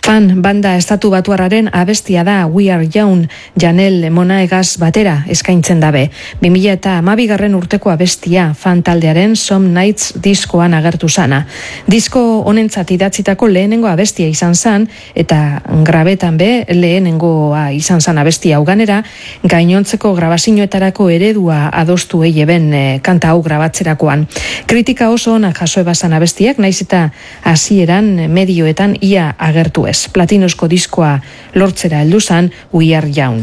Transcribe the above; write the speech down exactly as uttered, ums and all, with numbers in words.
Fan banda estatu batuarraren abestia da We Are Young Janelle Monaegaz batera eskaintzen dabe. bi mila hamabigarren urteko abestia Fan taldearen Some Nights diskoan agertu sana. Disko honentzat idatzitako lehenengo abestia izan zan eta grabetan be lehenengoa izan zan abestia uganera, gainontzeko grabazioetarako eredua adostu eieben e, kanta hau grabatzerakoan. Kritika oso onak jaso ebazan abestiak, naiz eta hasieran medioetan ia agertu ez. Platinosko diskoa lortzera heldu zan We Are Young.